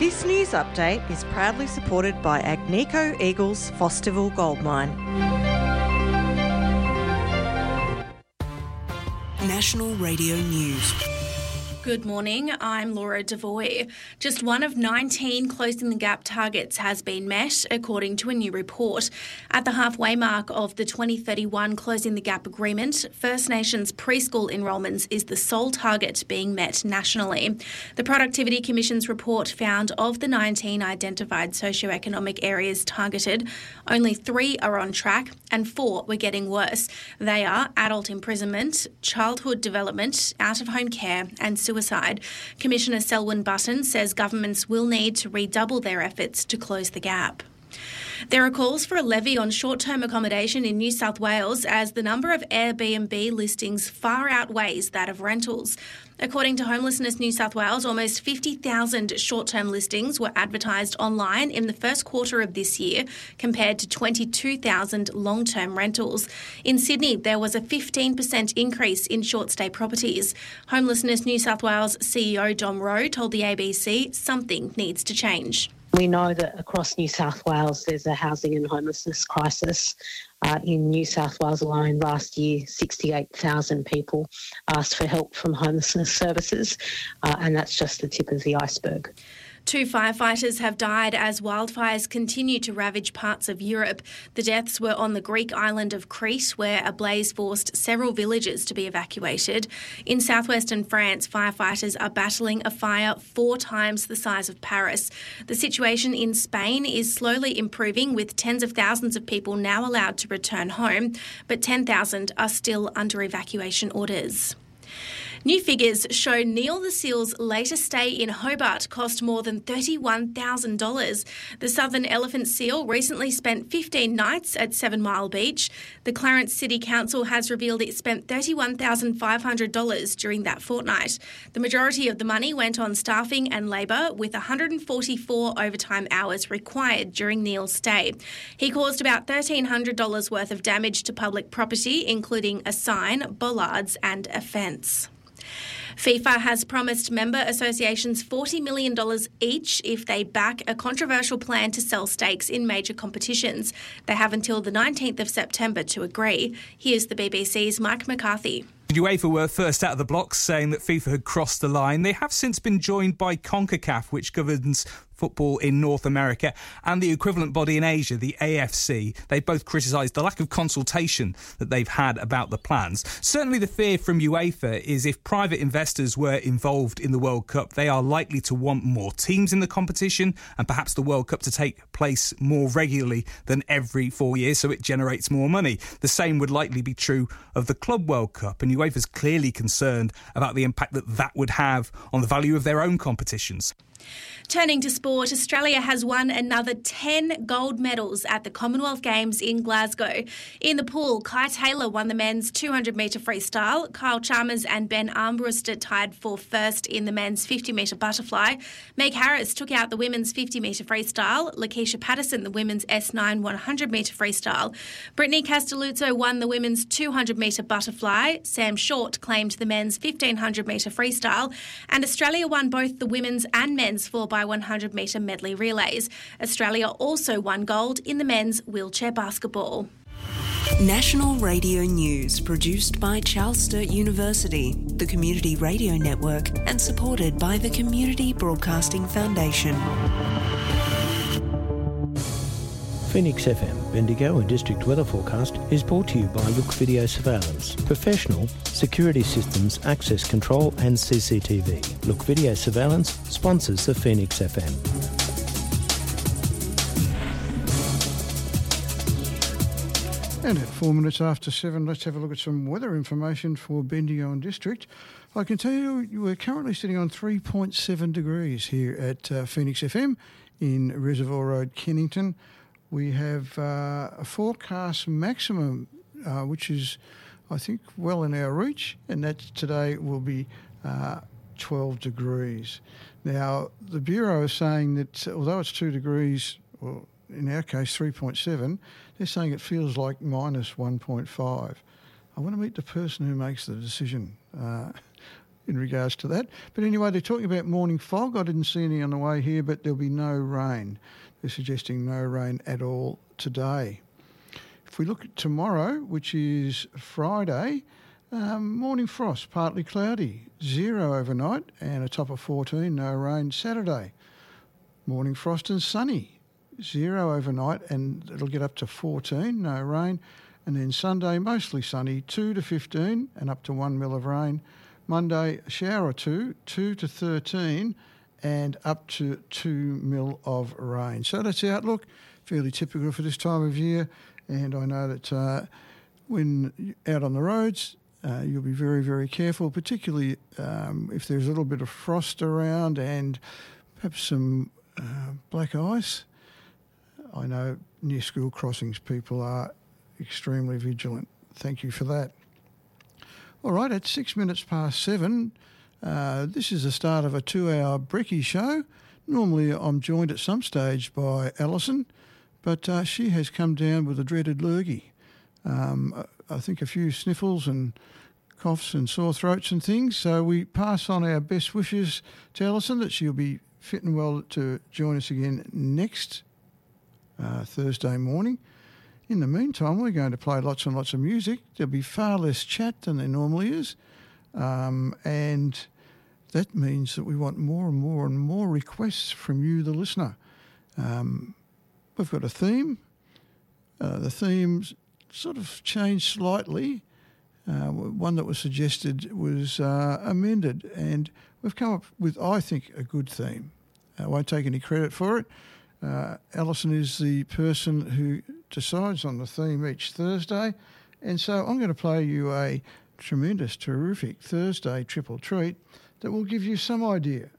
This news update is proudly supported by Agnico Eagles Fosterville Gold Mine. National Radio News. Good morning, I'm Laura Devoy. Just one of 19 Closing the Gap targets has been met, according to a new report. At the halfway mark of the 2031 Closing the Gap agreement, First Nations preschool enrolments is the sole target being met nationally. The Productivity Commission's report found of the 19 identified socioeconomic areas targeted, only 3 are on track and 4 were getting worse. They are adult imprisonment, childhood development, out-of-home care and suicide. Commissioner Selwyn Button says governments will need to redouble their efforts to close the gap. There are calls for a levy on short-term accommodation in New South Wales as the number of Airbnb listings far outweighs that of rentals. According to Homelessness New South Wales, almost 50,000 short-term listings were advertised online in the first quarter of this year, compared to 22,000 long-term rentals. In Sydney, there was a 15% increase in short-stay properties. Homelessness New South Wales CEO Dom Rowe told the ABC something needs to change. We know that across New South Wales there's a housing and homelessness crisis. In New South Wales alone last year, 68,000 people asked for help from homelessness services, and that's just the tip of the iceberg. 2 firefighters have died as wildfires continue to ravage parts of Europe. The deaths were on the Greek island of Crete, where a blaze forced several villages to be evacuated. In southwestern France, firefighters are battling a fire 4 times the size of Paris. The situation in Spain is slowly improving, with tens of thousands of people now allowed to return home, but 10,000 are still under evacuation orders. New figures show Neil the Seal's latest stay in Hobart cost more than $31,000. The southern elephant seal recently spent 15 nights at 7 Mile Beach. The Clarence City Council has revealed it spent $31,500 during that fortnight. The majority of the money went on staffing and labour, with 144 overtime hours required during Neil's stay. He caused about $1,300 worth of damage to public property, including a sign, bollards and a fence. FIFA has promised member associations $40 million each if they back a controversial plan to sell stakes in major competitions. They have until the 19th of September to agree. Here's the BBC's Mike McCarthy. UEFA were first out of the blocks, saying that FIFA had crossed the line. They have since been joined by CONCACAF, which governs football in North America, and the equivalent body in Asia, the AFC. They both criticised the lack of consultation that they've had about the plans. Certainly the fear from UEFA is if private investors were involved in the World Cup, they are likely to want more teams in the competition and perhaps the World Cup to take place more regularly than every 4 years, so it generates more money. The same would likely be true of the Club World Cup, and UEFA's clearly concerned about the impact that would have on the value of their own competitions. Turning to sport, Australia has won another 10 gold medals at the Commonwealth Games in Glasgow. In the pool, Kai Taylor won the men's 200-metre freestyle. Kyle Chalmers and Ben Armbruster tied for first in the men's 50-metre butterfly. Meg Harris took out the women's 50-metre freestyle. Lakeisha Patterson, the women's S9 100-metre freestyle. Brittany Castelluzzo won the women's 200-metre butterfly. Sam Short claimed the men's 1500-metre freestyle. And Australia won both the women's and men's 4x100-metre medley relays. Australia also won gold in the men's wheelchair basketball. National Radio News, produced by Charles Sturt University, the Community Radio Network, and supported by the Community Broadcasting Foundation. Phoenix FM, Bendigo and District Weather Forecast is brought to you by Look Video Surveillance. Professional security systems, access control and CCTV. Look Video Surveillance sponsors the Phoenix FM. And at 4 minutes after 7, let's have a look at some weather information for Bendigo and District. I can tell you we're currently sitting on 3.7 degrees here at Phoenix FM in Reservoir Road, Kennington. We have a forecast maximum, which is, I think, well in our reach, and that today will be 12 degrees. Now, the Bureau is saying that although it's 2 degrees, or in our case 3.7, they're saying it feels like minus 1.5. I want to meet the person who makes the decision. in regards to that. But anyway, they're talking about morning fog. I didn't see any on the way here, but there'll be no rain. They're suggesting no rain at all today. If we look at tomorrow, which is Friday, morning frost, partly cloudy, 0 overnight and a top of 14, no rain. Saturday, morning frost and sunny, 0 overnight and it'll get up to 14, no rain. And then Sunday, mostly sunny, 2 to 15 and up to 1 mil of rain. Monday, a shower or 2 to 13 and up to 2 mil of rain. So that's the outlook, fairly typical for this time of year. And I know that when you're out on the roads, you'll be very, very careful, particularly if there's a little bit of frost around and perhaps some black ice. I know near school crossings people are extremely vigilant. Thank you for that. All right, at 6 minutes past 7, this is the start of a 2-hour brekkie show. Normally I'm joined at some stage by Alison, but she has come down with a dreaded lurgy. I think a few sniffles and coughs and sore throats and things. So we pass on our best wishes to Alison that she'll be fit and well to join us again next Thursday morning. In the meantime, we're going to play lots and lots of music. There'll be far less chat than there normally is. And that means that we want more and more and more requests from you, the listener. We've got a theme. The theme's sort of changed slightly. One that was suggested was amended, and we've come up with, I think, a good theme. I won't take any credit for it. Alison is the person who decides on the theme each Thursday, and so I'm going to play you a tremendous, terrific Thursday triple treat that will give you some idea,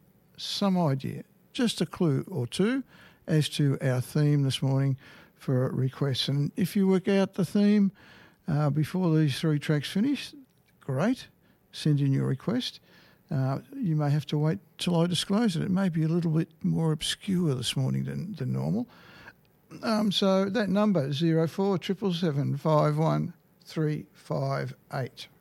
just a clue or two as to our theme this morning for requests. And if you work out the theme before these 3 tracks finish, great, send in your request. You may have to wait till I disclose it. It may be a little bit more obscure this morning than normal. So that number, 0477751358.